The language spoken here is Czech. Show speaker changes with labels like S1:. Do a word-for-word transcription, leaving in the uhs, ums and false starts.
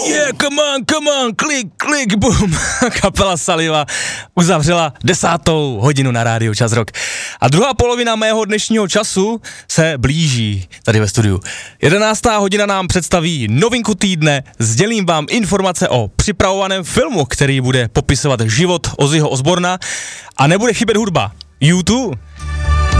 S1: Yeah, come on, come on, klik, klik, boom. Kapela Saliva uzavřela desátou hodinu na rádiu Čas Rock. A druhá polovina mého dnešního času se blíží tady ve studiu. Jedenáctá hodina nám představí novinku týdne, sdělím vám informace o připravovaném filmu, který bude popisovat život Ozzyho Osborna a nebude chybět hudba. U dva,